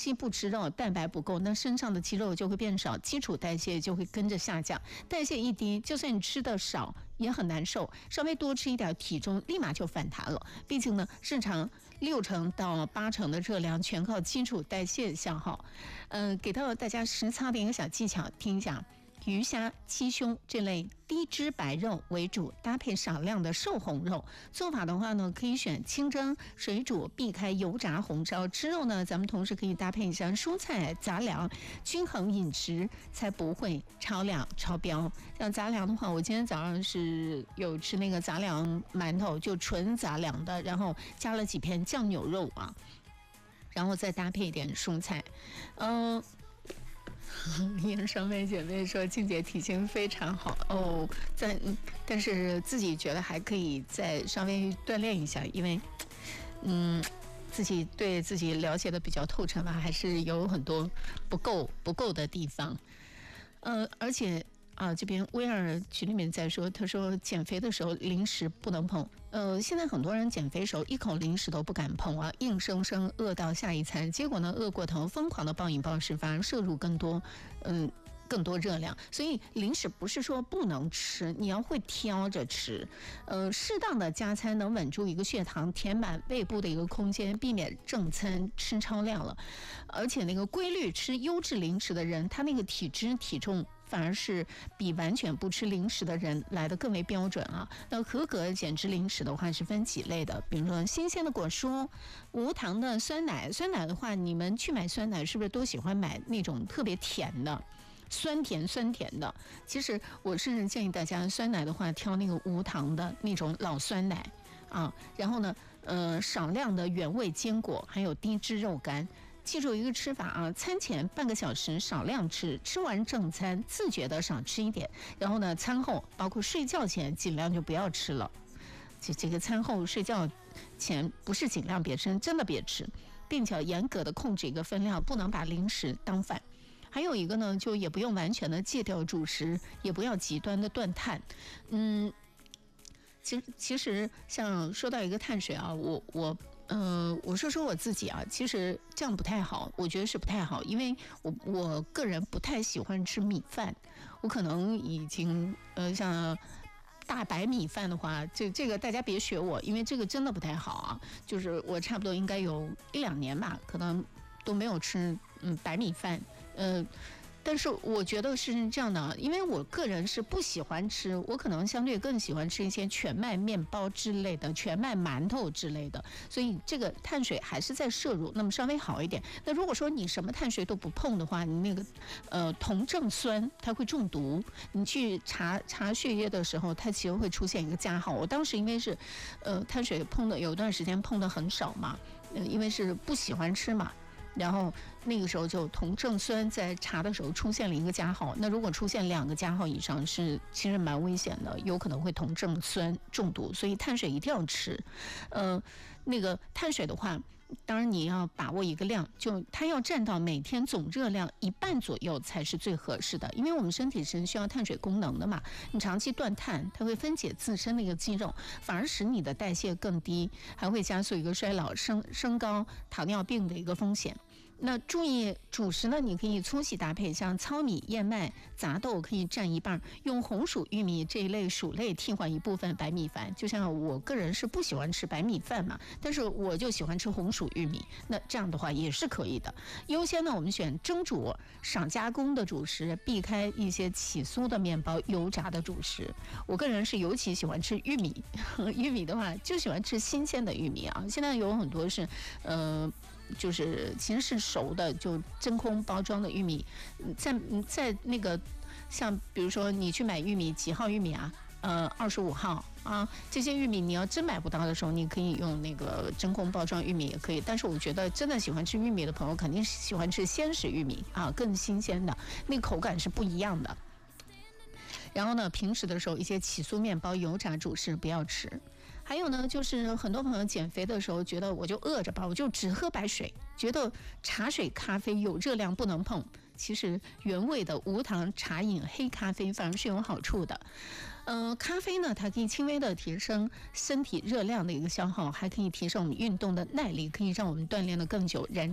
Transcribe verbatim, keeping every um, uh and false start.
期不吃肉，蛋白不够，那身上的肌肉就会变少，基础代谢就会跟着下降，代谢一低，就算你吃的少也很难受，稍微多吃一点，体重立马就反弹了。毕竟呢，正常六成到八成的热量全靠基础代谢消耗。嗯、呃，给到大家实操的一个小技巧，听一下。鱼虾、鸡胸这类低脂白肉为主，搭配少量的瘦红肉。做法的话呢，可以选清蒸、水煮，避开油炸、红烧。吃肉呢，咱们同时可以搭配一下蔬菜、杂粮，均衡饮食才不会超量超标。像杂粮的话，我今天早上是有吃那个杂粮馒头，就纯杂粮的，然后加了几片酱牛肉啊，然后再搭配一点蔬菜，嗯、呃。营上妹姐妹说静姐体型非常好哦，在但是自己觉得还可以再稍微锻炼一下，因为嗯自己对自己了解的比较透彻吧，还是有很多不够不够的地方。呃，而且啊，这边威尔群里面在说，他说减肥的时候零食不能碰。呃，现在很多人减肥时候一口零食都不敢碰啊，硬生生饿到下一餐，结果呢饿过头，疯狂的暴饮暴食，反而摄入更多，嗯。更多热量，所以零食不是说不能吃，你要会挑着吃，呃，适当的加餐能稳住一个血糖，填满胃部的一个空间，避免正餐吃超量了。而且那个规律吃优质零食的人，他那个体脂体重反而是比完全不吃零食的人来的更为标准啊。那合格减脂零食的话是分几类的，比如说新鲜的果蔬、无糖的酸奶。酸奶的话，你们去买酸奶是不是都喜欢买那种特别甜的？酸甜酸甜的，其实我是建议大家酸奶的话挑那个无糖的那种老酸奶啊，然后呢，呃，少量的原味坚果，还有低脂肉干。记住一个吃法啊，餐前半个小时少量吃，吃完正餐自觉的少吃一点，然后呢，餐后包括睡觉前尽量就不要吃了。这这个餐后睡觉前不是尽量别吃，真的别吃，并且要严格的控制一个分量，不能把零食当饭。还有一个呢，就也不用完全的戒掉主食，也不要极端的断碳。嗯，其实其实像说到一个碳水啊，我我呃，我说说我自己啊，其实这样不太好，我觉得是不太好，因为我我个人不太喜欢吃米饭，我可能已经呃像。大白米饭的话，这这个大家别学我，因为这个真的不太好啊。就是我差不多应该有一两年吧，可能都没有吃嗯白米饭，呃，但是我觉得是这样的，因为我个人是不喜欢吃，我可能相对更喜欢吃一些全麦面包之类的、全麦馒头之类的，所以这个碳水还是在摄入，那么稍微好一点。那如果说你什么碳水都不碰的话，你那个呃酮正酸它会中毒，你去查查血液的时候，它其实会出现一个加号。我当时因为是呃碳水碰的有一段时间碰的很少嘛，呃，因为是不喜欢吃嘛。然后那个时候就酮正酸在查的时候出现了一个加号，那如果出现两个加号以上是其实蛮危险的，有可能会酮正酸中毒，所以碳水一定要吃。呃，那个碳水的话，当然你要把握一个量，就它要占到每天总热量一半左右才是最合适的，因为我们身体是需要碳水功能的嘛，你长期断碳，它会分解自身的一个肌肉，反而使你的代谢更低，还会加速一个衰老、升升高糖尿病的一个风险。那注意主食呢，你可以粗细搭配，像糙米、燕麦、杂豆可以占一半，用红薯、玉米这一类薯类替换一部分白米饭。就像我个人是不喜欢吃白米饭嘛，但是我就喜欢吃红薯、玉米，那这样的话也是可以的。优先呢，我们选蒸煮、少加工的主食，避开一些起酥的面包、油炸的主食。我个人是尤其喜欢吃玉米，玉米的话就喜欢吃新鲜的玉米啊。现在有很多是，呃。就是其实是熟的，就真空包装的玉米，在在那个像比如说你去买玉米几号玉米啊？呃，二十五号啊，这些玉米你要真买不到的时候，你可以用那个真空包装玉米也可以。但是我觉得真的喜欢吃玉米的朋友，肯定是喜欢吃鲜食玉米啊，更新鲜的，那个口感是不一样的。然后呢，平时的时候一些起酥面包、油炸主食不要吃。还有呢，就是很多朋友减肥的时候觉得我就饿着吧，我就只喝白水，觉得茶水、咖啡有热量不能碰。其实原味的无糖茶饮、黑咖啡反而是有好处的。呃，咖啡呢，它可以轻微的提升身体热量的一个消耗，还可以提升我们运动的耐力，可以让我们锻炼的更久，燃